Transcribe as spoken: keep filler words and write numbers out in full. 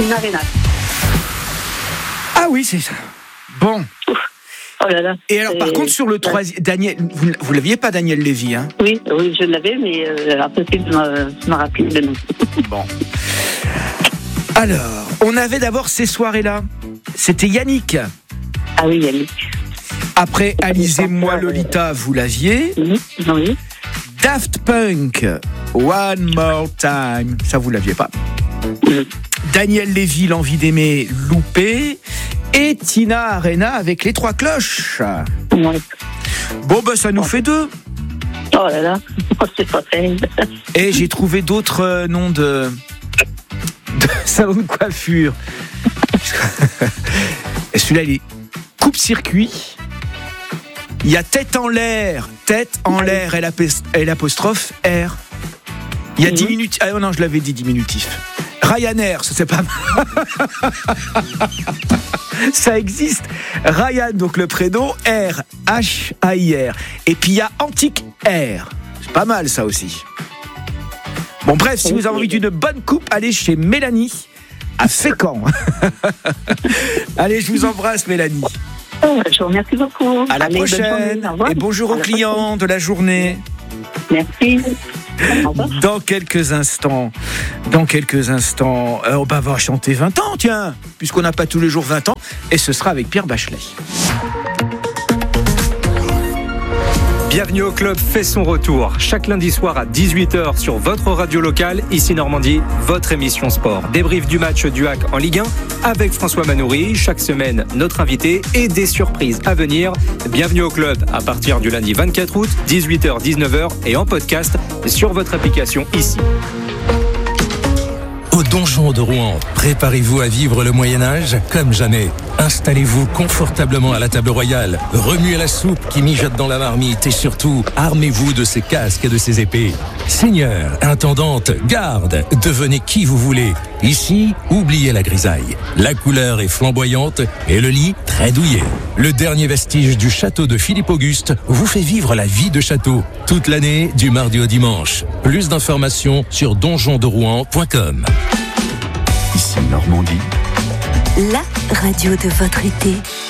Tina Arena. Ah oui, c'est ça. Bon. Oh là là. Et alors, par contre, sur le troisième, Daniel, vous, vous l'aviez pas, Daniel Lévy, hein? Oui, oui, je l'avais, mais euh, impossible de me, de me rappeler le nom. Bon. Alors, on avait d'abord ces soirées-là. C'était Yannick. Ah oui, Yannick. Après, Alizez-moi Lolita, vous l'aviez. Oui, oui. Daft Punk, One More Time, ça vous l'aviez pas. Oui. Daniel Lévy, L'envie d'aimer, loupé. Et Tina Arena avec les trois cloches. Oui. Bon, ben ça nous fait deux. Oh là là, c'est pas terrible. Et j'ai trouvé d'autres euh, noms de, de salons de coiffure. Et celui-là, il est coupe-circuit. Il y a tête en l'air, tête en l'air, et l'apostrophe R. Il y a Mhm. diminutif. Ah non, je l'avais dit diminutif. Ryanair, ça c'est pas mal. Ça existe. Ryan, donc le prénom, R, H A I R. Et puis il y a Antique R. C'est pas mal ça aussi. Bon bref, si vous avez envie d'une bonne coupe, allez chez Mélanie à Fécamp. Allez, je vous embrasse Mélanie. Je vous remercie beaucoup. À la Allez, bonne prochaine. journée. Au revoir. Et bonjour À aux la clients de la journée. prochaine. Merci. Au revoir. Dans quelques instants, dans quelques instants, euh, on va chanter vingt ans, tiens, puisqu'on n'a pas tous les jours vingt ans, et ce sera avec Pierre Bachelet. Bienvenue au club fait son retour. Chaque lundi soir à dix-huit heures sur votre radio locale, ici Normandie, votre émission sport. Débrief du match du H A C en Ligue un avec François Manoury. Chaque semaine, notre invité et des surprises à venir. Bienvenue au club à partir du lundi vingt-quatre août, dix-huit heures dix-neuf heures et en podcast sur votre application ici. Au Donjon de Rouen, préparez-vous à vivre le Moyen-Âge comme jamais. Installez-vous confortablement à la table royale, remuez la soupe qui mijote dans la marmite et surtout, armez-vous de ces casques et de ces épées. Seigneur, intendante, garde, devenez qui vous voulez. Ici, oubliez la grisaille. La couleur est flamboyante et le lit très douillet. Le dernier vestige du château de Philippe Auguste vous fait vivre la vie de château toute l'année du mardi au dimanche. Plus d'informations sur donjon de rouen point com. Ici Normandie. La radio de votre été.